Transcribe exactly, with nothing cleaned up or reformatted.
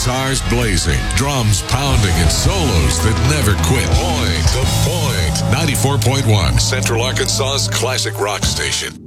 Guitars blazing, drums pounding, and solos that never quit. Point, the Point. ninety-four point one, Central Arkansas's classic rock station.